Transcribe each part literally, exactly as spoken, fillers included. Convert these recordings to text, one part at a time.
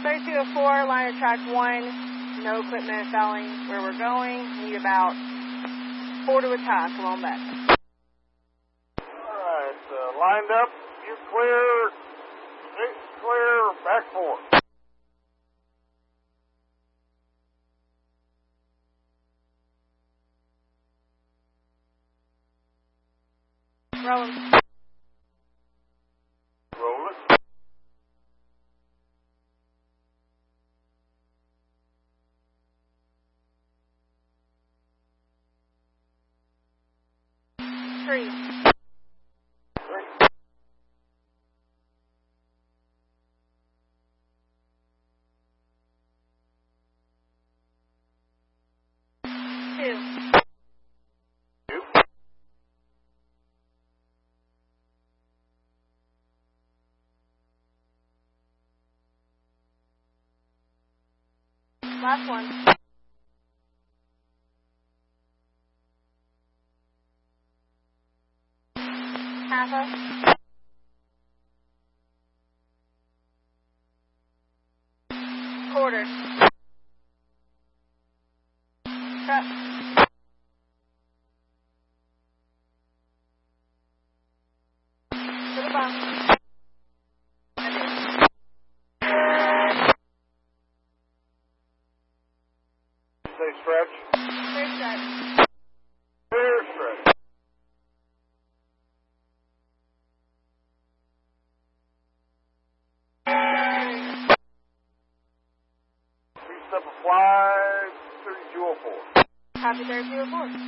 thirty-two oh four, line of track one, no equipment fouling where we're going. Need about four to a tie. Come on back. Alright, uh, lined up, you clear, six clear, back four. Rolling. Roll it. Three. Three. Two. Two. Last one. Half up. Quarter. Prep. To the bump. Say stretch. Clear stretch. Clear stretch. Three step of fly, thirty-two oh four. Copy thirty-two oh four.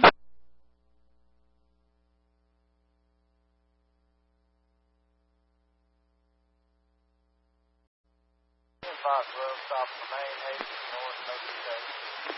Five, stop the main, eight, north,